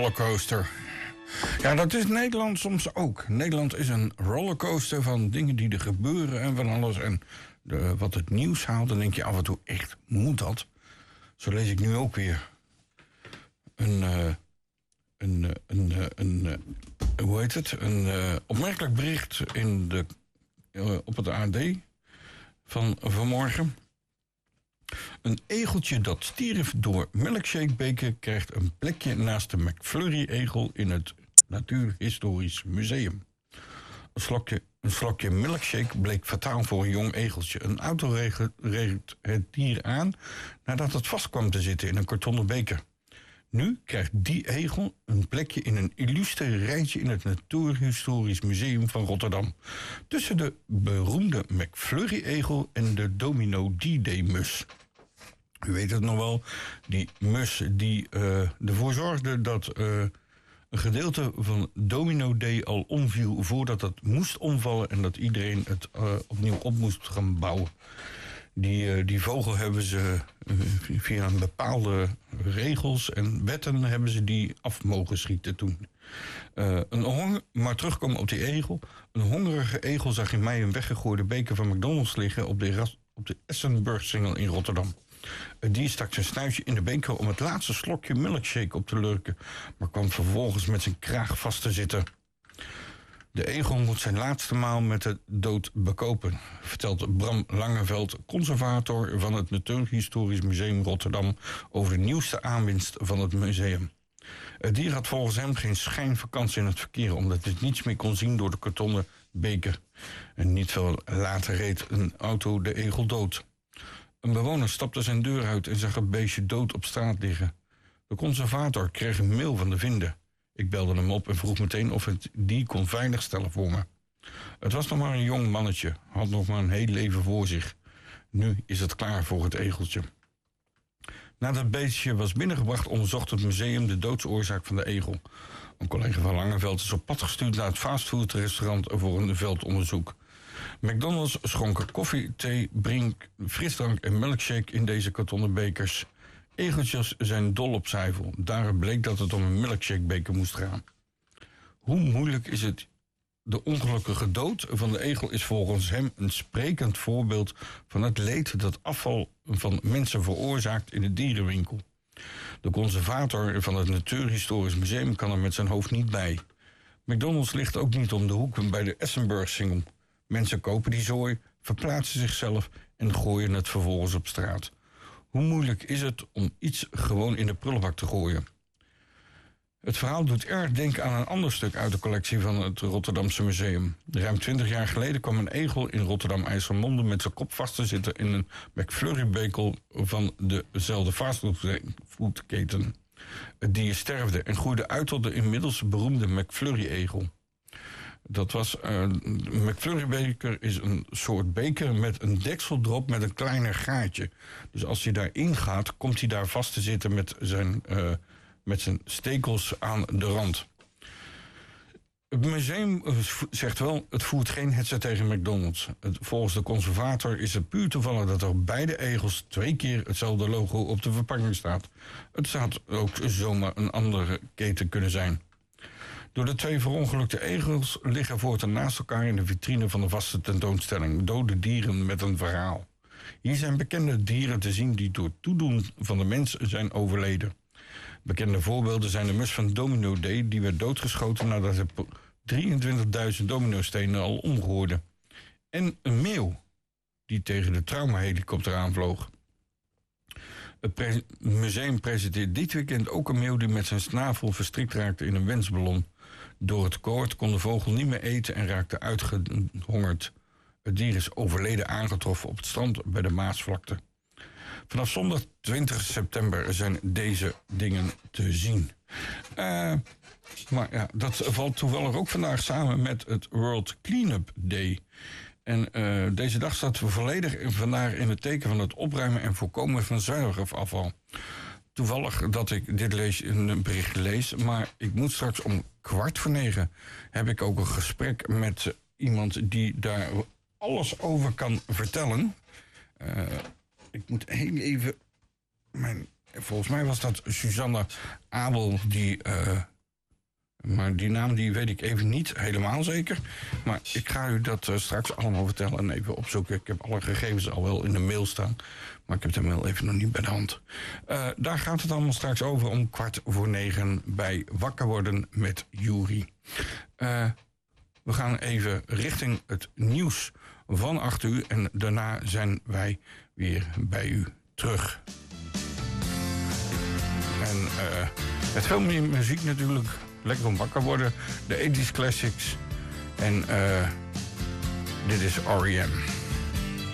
rollercoaster. Ja, dat is Nederland soms ook. Nederland is een rollercoaster van dingen die er gebeuren en van alles. En wat het nieuws haalt, dan denk je af en toe echt, moet dat? Zo lees ik nu ook weer hoe heet het? Een opmerkelijk bericht op het AD van vanmorgen. Een egeltje dat stierf door milkshakebeker krijgt een plekje naast de McFlurry-egel in het Natuurhistorisch Museum. Een slokje milkshake bleek fataal voor een jong egeltje. Een auto reed het dier aan nadat het vast kwam te zitten in een kartonnen beker. Nu krijgt die egel een plekje in een illustre rijtje in het Natuurhistorisch Museum van Rotterdam. Tussen de beroemde McFlurry-egel en de Domino D-Day-mus. U weet het nog wel, die mus die ervoor zorgde dat een gedeelte van Domino Day al omviel voordat het moest omvallen en dat iedereen het opnieuw op moest gaan bouwen. Die vogel hebben ze via een bepaalde regels en wetten hebben ze die af mogen schieten toen. Maar terugkomen op die egel. Een hongerige egel zag in mei een weggegooide beker van McDonald's liggen op de Essenburgsingel in Rotterdam. Het dier stak zijn snuitje in de beker om het laatste slokje milkshake op te lurken, maar kwam vervolgens met zijn kraag vast te zitten. De egel moet zijn laatste maal met de dood bekopen, vertelt Bram Langeveld, conservator van het Natuurhistorisch Museum Rotterdam, over de nieuwste aanwinst van het museum. Het dier had volgens hem geen schijnvakantie in het verkeer, omdat het niets meer kon zien door de kartonnen beker. En niet veel later reed een auto de egel dood. Een bewoner stapte zijn deur uit en zag het beestje dood op straat liggen. De conservator kreeg een mail van de vinde. Ik belde hem op en vroeg meteen of het die kon veiligstellen voor me. Het was nog maar een jong mannetje, had nog maar een heel leven voor zich. Nu is het klaar voor het egeltje. Nadat het beestje was binnengebracht, onderzocht het museum de doodsoorzaak van de egel. Een collega van Langeveld is op pad gestuurd naar het fastfoodrestaurant voor een veldonderzoek. McDonald's schonk koffie, thee, frisdrank en milkshake in deze kartonnen bekers. Egeltjes zijn dol op zuivel. Daaruit bleek dat het om een milkshakebeker moest gaan. Hoe moeilijk is het? De ongelukkige dood van de egel is volgens hem een sprekend voorbeeld van het leed dat afval van mensen veroorzaakt in de dierenwinkel. De conservator van het Natuurhistorisch Museum kan er met zijn hoofd niet bij. McDonald's ligt ook niet om de hoek bij de Essenburgsingel. Mensen kopen die zooi, verplaatsen zichzelf en gooien het vervolgens op straat. Hoe moeilijk is het om iets gewoon in de prullenbak te gooien? Het verhaal doet erg denken aan een ander stuk uit de collectie van het Rotterdamse Museum. Ruim 20 jaar geleden kwam een egel in Rotterdam-IJsselmonde met zijn kop vast te zitten in een McFlurry-bekel van dezelfde fastfoodketen. Het dier sterfde en groeide uit tot de inmiddels beroemde McFlurry-egel. Dat was een McFlurry-beker is een soort beker met een deksel erop met een kleiner gaatje. Dus als hij daarin gaat, komt hij daar vast te zitten met zijn stekels aan de rand. Het museum zegt wel, het voert geen hetze tegen McDonald's. Volgens de conservator is het puur toevallig dat er op beide egels 2 keer hetzelfde logo op de verpakking staat. Het zou ook zomaar een andere keten kunnen zijn. Door de 2 verongelukte egels liggen voortaan naast elkaar in de vitrine van de vaste tentoonstelling. Dode dieren met een verhaal. Hier zijn bekende dieren te zien die door toedoen van de mens zijn overleden. Bekende voorbeelden zijn de mus van Domino Day, die werd doodgeschoten nadat hij 23.000 dominostenen al omgooide. En een meeuw, die tegen de traumahelikopter aanvloog. Het museum presenteert dit weekend ook een meeuw die met zijn snavel verstrikt raakte in een wensballon. Door het koord kon de vogel niet meer eten en raakte uitgehongerd. Het dier is overleden aangetroffen op het strand bij de Maasvlakte. Vanaf zondag 20 september zijn deze dingen te zien. Maar ja, dat valt toevallig ook vandaag samen met het World Cleanup Day. En deze dag staat volledig vandaag in het teken van het opruimen en voorkomen van zwerfafval. Toevallig dat ik dit in een bericht lees, maar ik moet straks om 8:45 heb ik ook een gesprek met iemand die daar alles over kan vertellen. Ik moet heel even volgens mij was dat Suzanne Abel die Maar die naam die weet ik even niet helemaal zeker. Maar ik ga u dat straks allemaal vertellen en even opzoeken. Ik heb alle gegevens al wel in de mail staan. Maar ik heb de mail even nog niet bij de hand. Daar gaat het allemaal straks over om 8:45 bij Wakker Worden met Juri. We gaan even richting het nieuws van 8 uur. En daarna zijn wij weer bij u terug. En met veel meer muziek natuurlijk. Lekker om wakker worden. De 80s classics. En dit is R.E.M.